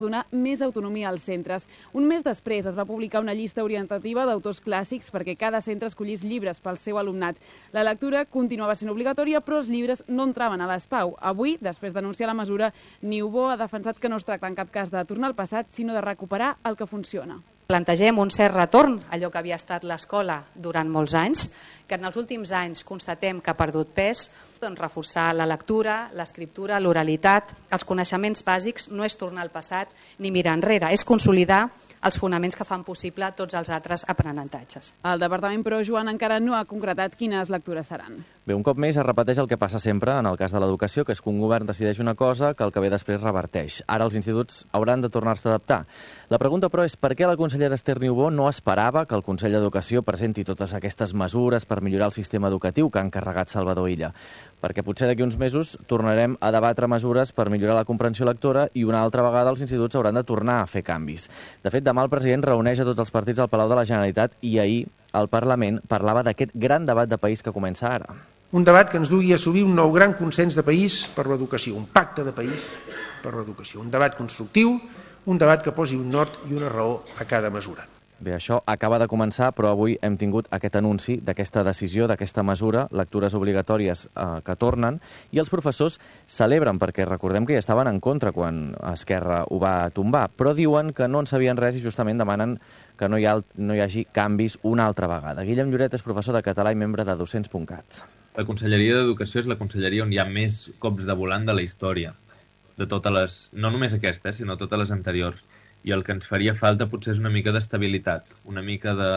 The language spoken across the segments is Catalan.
donar més autonomia als centres. Un mes després es va publicar una llista orientativa d'autors clàssics perquè cada centre escollís llibres pel seu alumnat. La lectura continuava sent obligatòria, però els llibres no entraven a les PAU. Avui, després d'anunciar la mesura, Niubó ha defensat que no es tracta en cap cas de tornar al passat, sinó de recuperar el que funciona. Plantegem un cert retorn a allò que havia estat l'escola durant molts anys, que en els últims anys constatem que ha perdut pes. Reforçar la lectura, l'escriptura, l'oralitat, els coneixements bàsics no és tornar al passat ni mirar enrere, és consolidar els fonaments que fan possible tots els altres aprenentatges. El departament, però, Joan, encara no ha concretat quines lectures seran. Bé, un cop més es repeteix el que passa sempre en el cas de l'educació, que és que un govern decideix una cosa que el que ve després reverteix. Ara els instituts hauran de tornar-se a adaptar. La pregunta, però, és per què la consellera Esther Niubó no esperava que el Consell d'Educació presenti totes aquestes mesures per millorar el sistema educatiu que ha encarregat Salvador Illa. Perquè potser d'aquí uns mesos tornarem a debatre mesures per millorar la comprensió lectora i una altra vegada els instituts hauran de tornar a fer canvis. De fet, demà el president reuneix a tots els partits al Palau de la Generalitat i ahir el Parlament parlava d'aquest gran debat de país que comença ara. Un debat que ens dugui a assolir un nou gran consens de país per l'educació, un pacte de país per l'educació, un debat constructiu, un debat que posi un nord i una raó a cada mesura. Bé, això acaba de començar, però avui hem tingut aquest anunci d'aquesta decisió, d'aquesta mesura, lectures obligatòries que tornen, i els professors celebren, perquè recordem que hi estaven en contra quan Esquerra ho va tombar, però diuen que no en sabien res i justament demanen que no hi hagi canvis una altra vegada. Guillem Lloret és professor de català i membre de Docents.cat. La Conselleria d'Educació és la conselleria on hi ha més cops de volant de la història, de totes les, no només aquesta, sinó totes les anteriors. I el que ens faria falta potser és una mica d'estabilitat, una mica de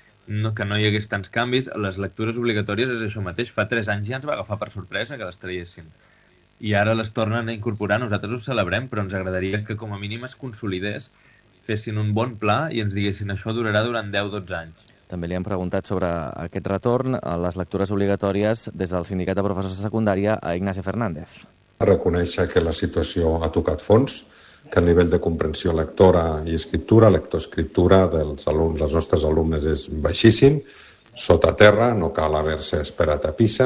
que no hi hagués tants canvis. Les lectures obligatòries és això mateix. Fa 3 anys ja ens va agafar per sorpresa que les traguessin. I ara les tornen a incorporar. Nosaltres ho celebrem, però ens agradaria que com a mínim es consolidés, fessin un bon pla i ens diguessin això durarà durant 10-12 anys. També li hem preguntat sobre aquest retorn a les lectures obligatòries des del Sindicat de Professors de Secundària a Ignacio Fernández. Reconèixer que la situació ha tocat fons, que el nivell de comprensió lectora i escriptura, lectoescriptura dels alumnes, dels nostres alumnes és baixíssim, sota terra, no cal haver-se esperat a PISA,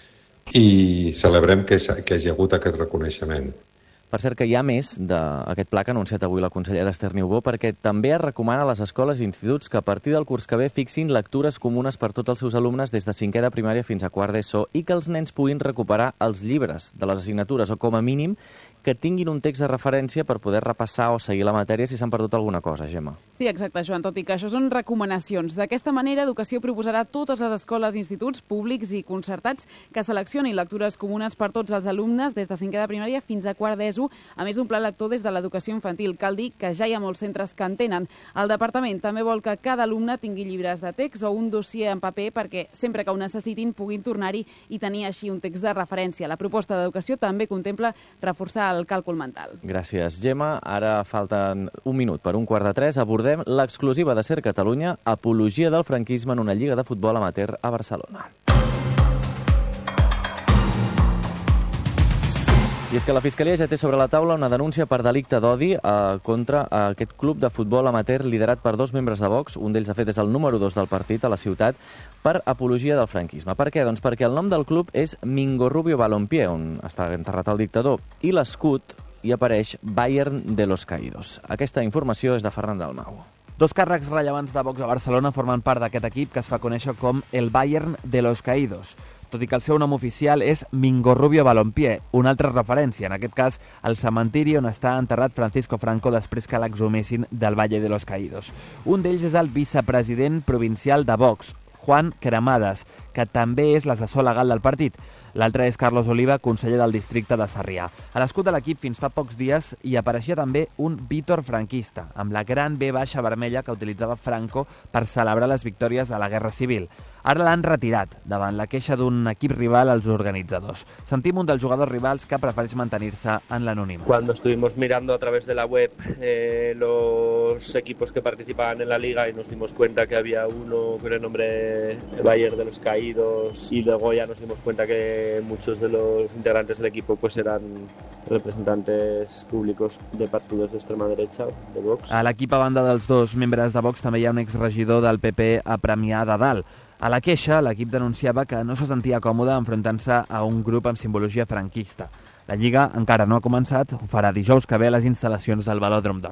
i celebrem que hi hagi hagut aquest reconeixement. Per cert, que hi ha més d'aquest pla que ha anunciat avui la consellera Esther Niubó, perquè també es recomana a les escoles i instituts que a partir del curs que ve fixin lectures comunes per tots els seus alumnes des de 5è de primària fins a 4è d'ESO i que els nens puguin recuperar els llibres de les assignatures o, com a mínim, que tinguin un text de referència per poder repassar o seguir la matèria si s'han perdut alguna cosa, Gemma. Sí, exacte, Joan, tot i que això són recomanacions. D'aquesta manera, Educació proposarà a totes les escoles i instituts públics i concertats que seleccionin lectures comunes per tots els alumnes des de 5è de primària fins a 4è d'ESO, a més d'un pla lector des de l'educació infantil. Cal dir que ja hi ha molts centres que en tenen. El departament també vol que cada alumne tingui llibres de text o un dossier en paper perquè sempre que ho necessitin puguin tornar-hi i tenir així un text de referència. La proposta d'Educació també contempla reforçar el càlcul mental. Gràcies, Gemma. Ara falten un minut per 2:45. Abordem l'exclusiva de Ser Catalunya, apologia del franquisme en una lliga de futbol amateur a Barcelona. I és que la Fiscalia ja té sobre la taula una denúncia per delicte d'odi contra aquest club de futbol amateur liderat per 2 membres de Vox, un d'ells de fet és el número 2 del partit a la ciutat, per apologia del franquisme. Per què? Doncs perquè el nom del club és Mingo Rubio Balompié, on està enterrat el dictador, i l'escut hi apareix Bayern de los Caídos. Aquesta informació és de Ferran Dalmau. 2 càrrecs rellevants de Vox a Barcelona formen part d'aquest equip que es fa conèixer com el Bayern de los Caídos, tot i que el seu nom oficial és Mingo Rubio Balompié, una altra referència, en aquest cas el cementiri on està enterrat Francisco Franco després que l'exhumessin del Valle de los Caídos. Un d'ells és el vicepresident provincial de Vox, Juan Cremades, que també és l'assessor legal del partit. L'altre és Carlos Oliva, conseller del districte de Sarrià. A l'escut de l'equip fins fa pocs dies hi apareixia també un Vítor franquista, amb la gran V baixa vermella que utilitzava Franco per celebrar les victòries a la Guerra Civil. Ara l'han retirat, davant la queixa d'un equip rival als organitzadors. Sentim un dels jugadors rivals que prefereix mantenir-se en l'anonimat. Cuando estuvimos mirando a través de la web los equipos que participaban en la liga y nos dimos cuenta que había uno con el nombre Bayern de los Caídos y luego ya nos dimos cuenta que muchos de los integrantes del equipo pues eran representantes públicos de partidos de extrema derecha, de Vox. A l'equip, a banda dels 2 membres de Vox, també hi ha un exregidor del PP a Premià de Dalt. A la queixa, l'equip denunciava que no se sentia còmode enfrontant-se a un grup amb simbologia franquista. La Lliga encara no ha començat, ho farà dijous que ve a les instal·lacions del Velòdrom d'Horta.